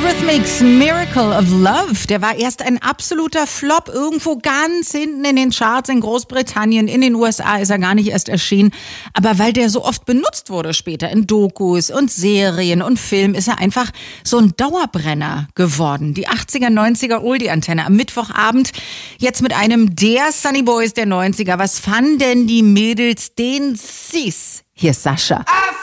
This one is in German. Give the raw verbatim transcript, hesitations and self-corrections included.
Eurythmics Miracle of Love, der war erst ein absoluter Flop, irgendwo ganz hinten in den Charts in Großbritannien, in den U S A ist er gar nicht erst erschienen, aber weil der so oft benutzt wurde später in Dokus und Serien und Filmen, ist er einfach so ein Dauerbrenner geworden. Die achtziger, neunziger Oldie-Antenne am Mittwochabend, jetzt mit einem der Sunny Boys der neunziger. Was fanden denn die Mädels den Sis? Hier ist Sascha.